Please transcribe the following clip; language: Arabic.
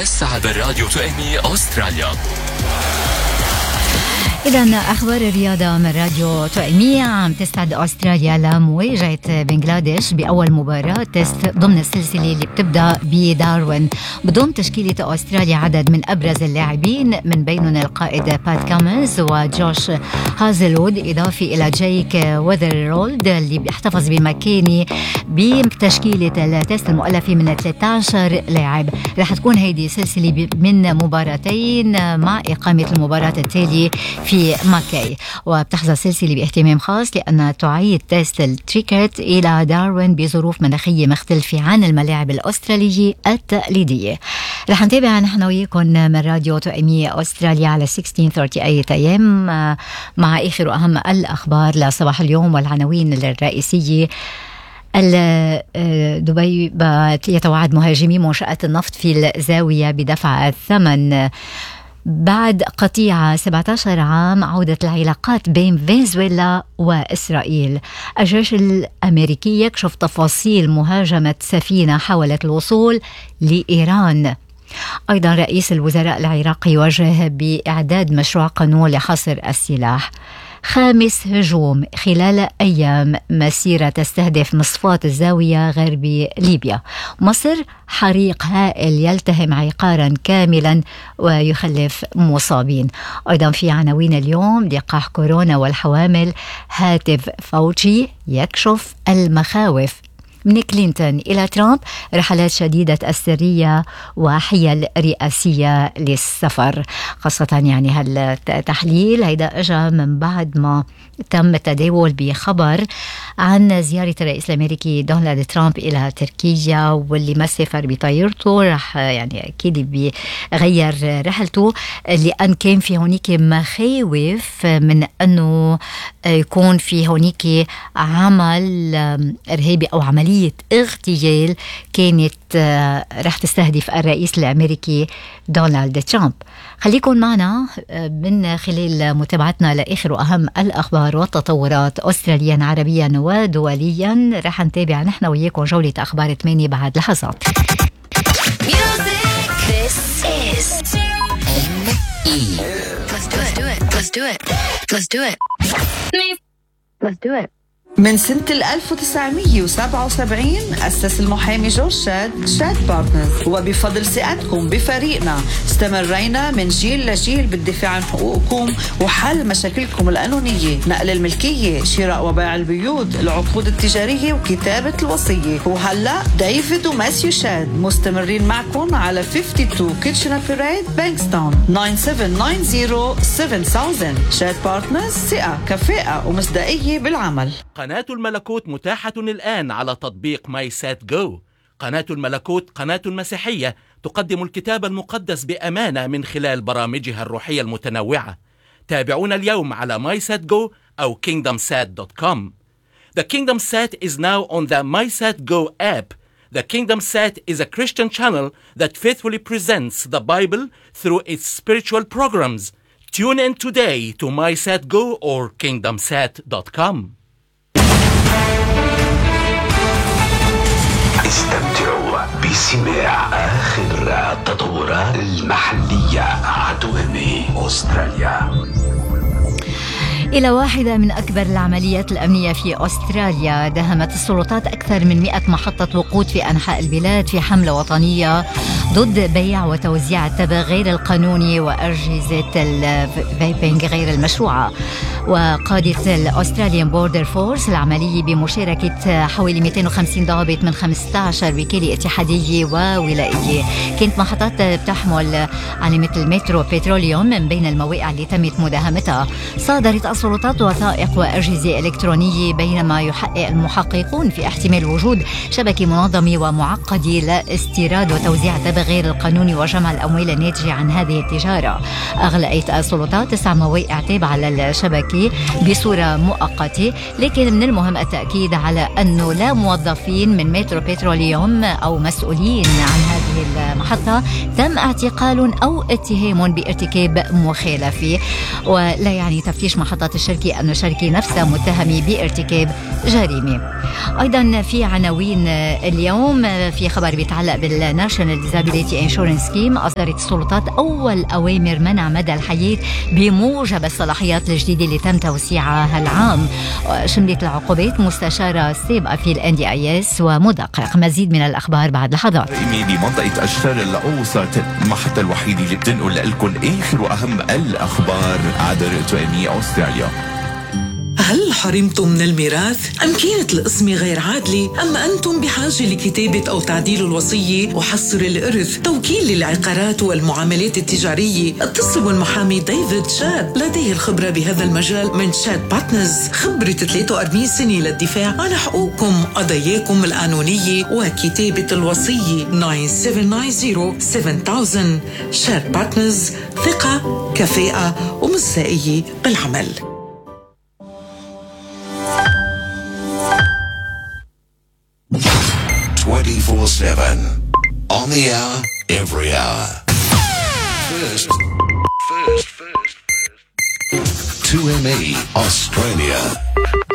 الساعة براديو تؤمي أستراليا. إذن أخبار الرياضة من راديو تؤمية. عم تستعد أستراليا لمواجهة بنغلاديش بأول مباراة تست ضمن السلسلة اللي بتبدأ بداروين. بضم تشكيلة أستراليا عدد من أبرز اللاعبين من بينهم القائد بات كامنز وجوش هازلود، إضافة إلى جيك ويذرولد اللي بيحتفظ بمكانه بتشكيلة التست المؤلفة من 13 لاعب. رح تكون هيدي سلسلة من مباراتين مع إقامة المباراة التالية في ماكاي، وبتحظى السلسلة باهتمام خاص لأنها تعيد تيست التريكت إلى داروين بظروف مناخية مختلفة عن الملاعب الأسترالية التقليدية. رح نتابع نحن وياكم من راديو تؤمية أستراليا على 1638 AM مع آخر وأهم الأخبار لصباح اليوم والعناوين الرئيسية. دبي يتوعد مهاجمي منشآت النفط في الزاوية بدفع الثمن بعد قطيعة 17 عام عودة العلاقات بين فنزويلا وإسرائيل. الجيش الأمريكي يكشف تفاصيل مهاجمة سفينة حاولت الوصول لإيران. أيضا رئيس الوزراء العراقي يوجه بإعداد مشروع قانون لحصر السلاح. 5 هجوم خلال أيام مسيرة تستهدف مصفاة الزاوية غربي ليبيا. مصر حريق هائل يلتهم عقارا كاملا ويخلف مصابين. أيضا في عناوين اليوم: لقاح كورونا والحوامل، هاتف فاوتشي يكشف المخاوف. من كلينتون إلى ترامب، رحلات شديدة السرية وحيل رئاسية للسفر. خاصة يعني هالتحليل هيدا أجا من بعد ما تم التداول بخبر عن زيارة الرئيس الأمريكي دونالد ترامب إلى تركيا، واللي ما سافر بطيارته رح يعني أكيد بيغير رحلته، لأن كان في هونيك مخاوف من أنه يكون في هونيك عمل إرهابي أو عملية اغتيال كانت رح تستهدف الرئيس الأمريكي دونالد ترامب. خليكن معنا من خلال متابعتنا لآخر وأهم الأخبار والتطورات أستراليا عربيا ودوليا. رح نتابع نحن وياكم جولة أخبار 8 بعد لحظات. Let's do it. من سنة 1977 أسس المحامي جورج شاد بارتنرز، وبفضل ثقتكم بفريقنا استمرينا من جيل لجيل بالدفاع عن حقوقكم وحل مشاكلكم القانونية، نقل الملكية، شراء وبيع البيوت، العقود التجارية وكتابة الوصية. وهلأ ديفيد وماسيو شاد مستمرين معكم على 52 كيتشنر بيريد بانكستاون 97907000. شاد بارتنرز، ثقة كفاءة ومصداقية بالعمل. قناة الملكوت متاحة الآن على تطبيق ماي سات جو. قناة الملكوت قناة مسيحية تقدم الكتاب المقدس بأمانة من خلال برامجها الروحية المتنوعة. تابعونا اليوم على MySatGo أو KingdomSat.com. The Kingdom Sat is now on the MySatGo app. The Kingdom Sat is a Christian channel that faithfully presents the Bible through its spiritual programs. Tune in today to MySatGo or KingdomSat.com. استمتعوا بسماع آخر التطورات المحلية على تؤمي أستراليا. إلى واحدة من أكبر العمليات الأمنية في أستراليا. دهمت السلطات أكثر من 100 محطة وقود في أنحاء البلاد في حملة وطنية ضد بيع وتوزيع التبغ غير القانوني وأجهزة الفيبينج غير المشروعة. وقادة الأستراليان بوردر فورس العملية بمشاركة حوالي 250 ضابط من 15 وكالة اتحادية وولائية. كانت محطات بتحمل علامة المترو بتروليوم من بين المواقع اللي تمت مداهمتها. صادرت السلطات وثائق وأجهزة إلكترونية، بينما يحقق المحققون في احتمال وجود شبكة منظمة ومعقدة لاستيراد وتوزيع التبغ غير القانوني وجمع الأموال الناتجة عن هذه التجارة. أغلقت السلطات 9 مواقع تابعة للشبكة بصورة مؤقتة، لكن من المهم التأكيد على أنه لا موظفين من مترو بتروليوم أو مسؤولين عن هذه المحطة تم اعتقال أو اتهام بارتكاب مخالفة، ولا يعني تفتيش محطة الشركة أن الشركة نفسها متهمة بارتكاب جريمة. أيضا في عناوين اليوم، في خبر بيتعلق بالناشونال ديزابيليتي انشورنس سكيم. أصدرت السلطات أول أوامر منع مدى الحياة بموجب الصلاحيات الجديدة اللي تم توسيعها هالعام. شملت العقوبات مستشارة سابقة في NDIS ومدقق. مزيد من الأخبار بعد لحظات. بمنطقة الشرق الأوسط، المحطة الوحيدة اللي بتنقل لكم آخر وأهم الأخبار عبر تؤمي أستراليا. هل حرمتم من الميراث؟ أم كانت القسمة غير عادلة؟ أم أنتم بحاجة لكتابة أو تعديل الوصية وحصر الإرث؟ توكيل للعقارات والمعاملات التجارية؟ اتصلوا بالمحامي ديفيد شاد، لديه الخبرة بهذا المجال من شاد بارتنرز، خبرة 43 سنة للدفاع عن حقوقكم، قضاياكم القانونية وكتابة الوصية. 9790-7000. شاد بارتنرز، ثقة، كفاءة ومصداقية بالعمل. 24/7 on the hour, every hour. First. 2ME Australia.